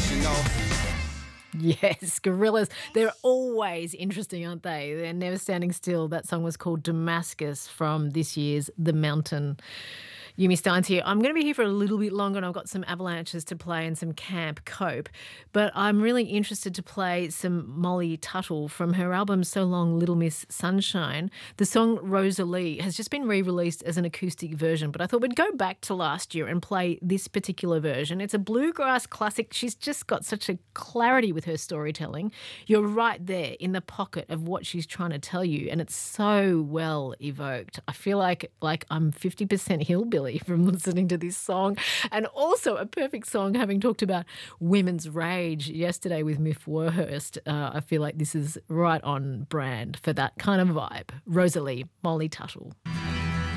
you know. Yes, Gorillas. They're always interesting, aren't they? They're never standing still. That song was called Damascus from this year's The Mountain. Yumi Stein's here. I'm going to be here for a little bit longer and I've got some avalanches to play and some Camp Cope. But I'm really interested to play some Molly Tuttle from her album So Long Little Miss Sunshine. The song Rosalie has just been re-released as an acoustic version, but I thought we'd go back to last year and play this particular version. It's a bluegrass classic. She's just got such a clarity with her storytelling. You're right there in the pocket of what she's trying to tell you, and it's so well evoked. I feel like I'm 50% hillbilly from listening to this song, and also a perfect song having talked about women's rage yesterday with Miff Warhurst. I feel like this is right on brand for that kind of vibe. Rosalie, Molly Tuttle.